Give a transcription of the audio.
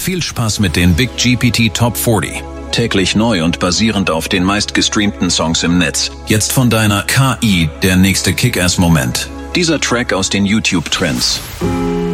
viel Spaß mit den Big GPT Top 40. Täglich neu und basierend auf den meistgestreamten Songs im Netz. Jetzt von deiner KI der nächste Kick-Ass-Moment. Dieser Track aus den YouTube-Trends.